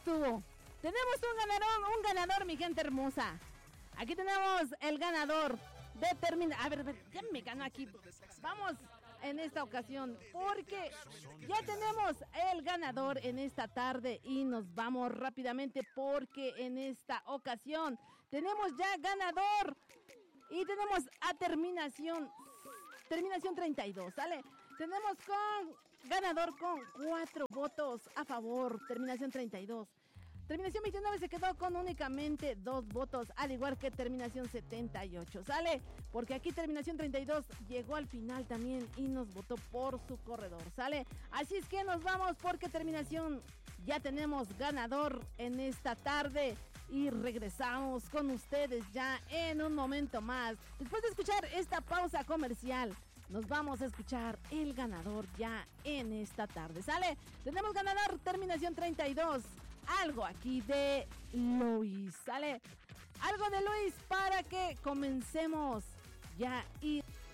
estuvo. Tenemos un ganador, mi gente hermosa. Aquí tenemos el ganador. A ver, ya me ganó aquí. Vamos en esta ocasión, porque ya tenemos el ganador en esta tarde y nos vamos rápidamente porque en esta ocasión tenemos ya ganador y tenemos a terminación 32, ¿sale? Tenemos ganador con 4 votos a favor, terminación 32. Terminación 29 se quedó con únicamente 2 votos, al igual que terminación 78, ¿sale? Porque aquí terminación 32 llegó al final también y nos votó por su corredor, ¿sale? Así es que nos vamos porque terminación ya tenemos ganador en esta tarde y regresamos con ustedes ya en un momento más. Después de escuchar esta pausa comercial, nos vamos a escuchar el ganador ya en esta tarde, ¿sale? Tenemos ganador terminación 32. Algo aquí de Luis, ¿sale? Algo de Luis para que comencemos ya y